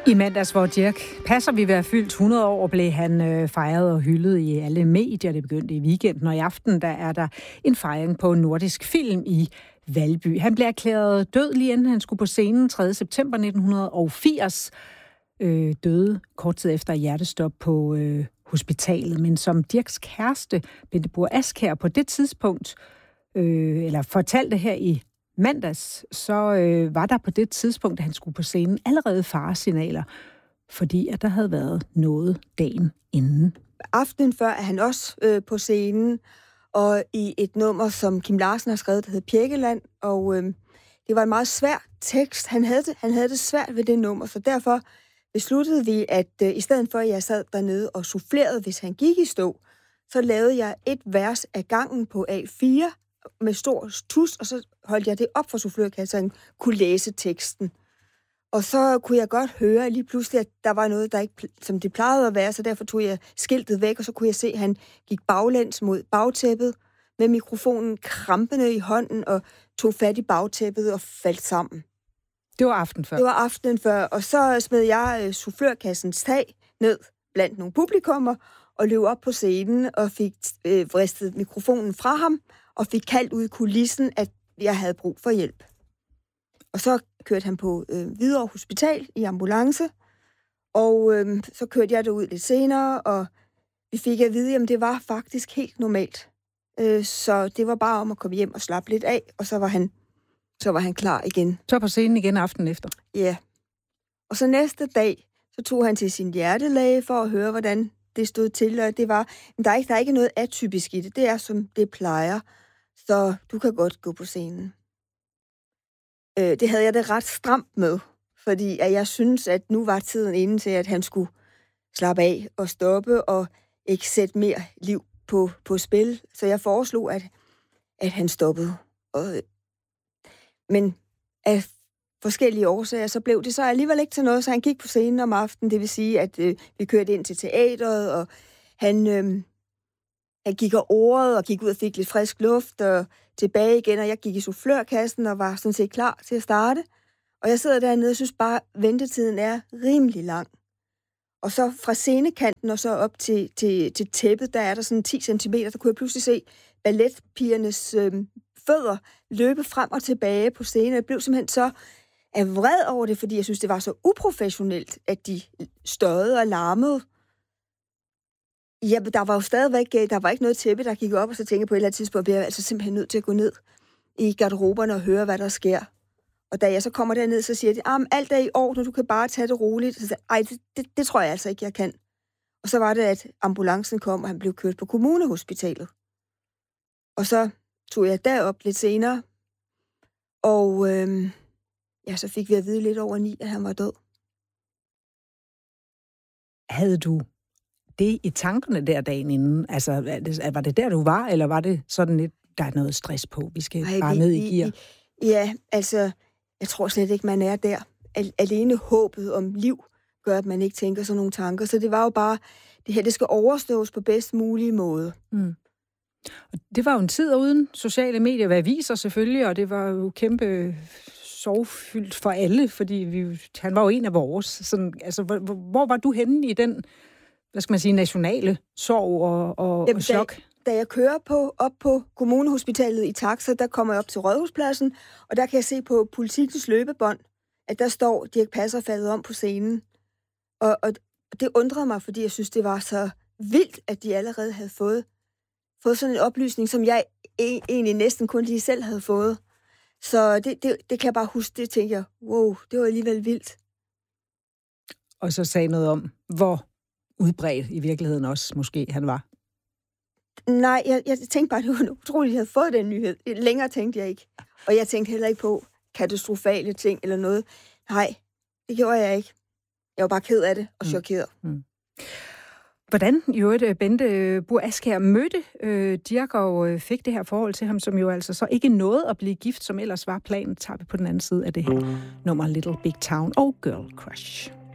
I mandags, hvor Dirch Passer vi være fyldt 100 år, blev han fejret og hyldet i alle medier. Det begyndte i weekenden, og i aften der er der en fejring på Nordisk Film i Valby. Han blev erklæret død lige inden han skulle på scenen 3. september 1980. Døde kort tid efter hjertestop på hospitalet. Men som Dirchs kæreste, Bente Buhr Askjær, på det tidspunkt, eller fortalte her i mandags, så var der på det tidspunkt, da han skulle på scenen, allerede faresignaler, fordi at der havde været noget dagen inden. Aftenen før er han også på scenen, og i et nummer, som Kim Larsen har skrevet, der hedder Pjækkeland, og det var en meget svær tekst. Han havde det svært ved det nummer, så derfor besluttede vi, at i stedet for, at jeg sad dernede og soufflerede, hvis han gik i stå, så lavede jeg et vers af gangen på A4 med stor tus, og så holdt jeg det op for soufflørkassen, så han kunne læse teksten. Og så kunne jeg godt høre lige pludselig, at der var noget, der ikke, som det plejede at være, så derfor tog jeg skiltet væk, og så kunne jeg se, at han gik baglæns mod bagtæppet med mikrofonen krampende i hånden, og tog fat i bagtæppet og faldt sammen. Det var aftenen før? Det var aftenen før, og så smed jeg soufflørkassens tag ned blandt nogle publikummer, og løb op på scenen og fik vristet mikrofonen fra ham, og fik kaldt ud i kulissen, at jeg havde brug for hjælp. Og så kørte han på Hvidovre Hospital i ambulance, og så kørte jeg derud lidt senere, og vi fik at vide, at det var faktisk helt normalt. Så det var bare om at komme hjem og slappe lidt af, og så var han klar igen. Så på scenen igen aftenen efter? Ja. Og så næste dag, så tog han til sin hjertelæge for at høre, hvordan det stod til, og det var, men der er ikke noget atypisk i det. Det er, som det plejer. Så du kan godt gå på scenen. Det havde jeg det ret stramt med, fordi at jeg synes, at nu var tiden inde til, at han skulle slappe af og stoppe og ikke sætte mere liv på spil. Så jeg foreslog, at han stoppede. Men af forskellige årsager, så blev det så alligevel ikke til noget, så han gik på scenen om aftenen. Det vil sige, at vi kørte ind til teateret, og han gik og orede og gik ud og fik lidt frisk luft og tilbage igen, og jeg gik i soufflørkassen og var sådan set klar til at starte. Og jeg sidder dernede og synes bare, at ventetiden er rimelig lang. Og så fra scenekanten og så op til tæppet, der er der sådan 10 centimeter, der kunne jeg pludselig se balletpigernes fødder løbe frem og tilbage på scenen. Jeg blev simpelthen så vred over det, fordi jeg synes, det var så uprofessionelt, at de støjede og larmede. Ja, der var jo stadigvæk, der var ikke noget tæppe, der gik op, og så tænkte jeg på et eller andet tidspunkt, jeg er altså simpelthen nødt til at gå ned i garderoberne og høre, hvad der sker. Og da jeg så kommer derned, så siger de, alt er i orden, du kan bare tage det roligt. Så sagde, det tror jeg altså ikke, jeg kan. Og så var det, at ambulancen kom, og han blev kørt på kommunehospitalet. Og så tog jeg derop lidt senere, og så fik vi at vide lidt over 9, at han var død. Havde du det i tankerne der dagen inden? Altså, var det der, du var, eller var det sådan lidt, der er noget stress på, vi skal bare ned i gear? Ja, altså, jeg tror slet ikke, man er der. Alene håbet om liv gør, at man ikke tænker sådan nogle tanker. Så det var jo bare, det her, det skal overstås på bedst mulige måde. Mm. Og det var jo en tid uden sociale medier, hvad viser selvfølgelig, og det var jo kæmpe sorgfyldt for alle, fordi han var jo en af vores. Sådan, altså, hvor var du henne i den, hvad skal man sige, nationale sorg og chok? Da jeg kører op på kommunehospitalet i taxa, der kommer jeg op til Rådhuspladsen, og der kan jeg se på Politikens løbebånd, at der står Dirch Passer faldet om på scenen. Og det undrede mig, fordi jeg synes, det var så vildt, at de allerede havde fået sådan en oplysning, som jeg egentlig næsten kun lige selv havde fået. Så det kan jeg bare huske, det tænker jeg, wow, det var alligevel vildt. Og så sagde noget om, hvor udbredt i virkeligheden også måske han var. Nej, jeg tænkte bare, det var utroligt, at jeg havde fået den nyhed. Længere tænkte jeg ikke. Og jeg tænkte heller ikke på katastrofale ting eller noget. Nej, det gjorde jeg ikke. Jeg var bare ked af det og chokeret. Mm. Hvordan Bente Buhr Askjær mødte Dirch og fik det her forhold til ham, som jo altså så ikke nåede at blive gift, som ellers var planen, tager vi på den anden side af det her nummer Little Big Town og Girl Crush.